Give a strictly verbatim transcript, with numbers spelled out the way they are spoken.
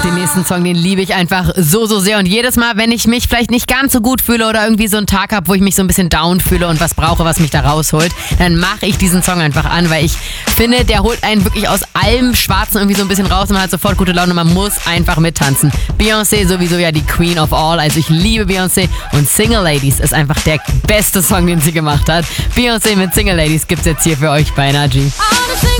Den nächsten Song, den liebe ich einfach so, so sehr. Und jedes Mal, wenn ich mich vielleicht nicht ganz so gut fühle oder irgendwie so einen Tag habe, wo ich mich so ein bisschen down fühle und was brauche, was mich da rausholt, dann mache ich diesen Song einfach an, weil ich finde, der holt einen wirklich aus allem Schwarzen irgendwie so ein bisschen raus und man hat sofort gute Laune und man muss einfach mittanzen. Beyoncé sowieso ja die Queen of all, also ich liebe Beyoncé und Single Ladies ist einfach der beste Song, den sie gemacht hat. Beyoncé mit Single Ladies gibt's jetzt hier für euch bei Energy.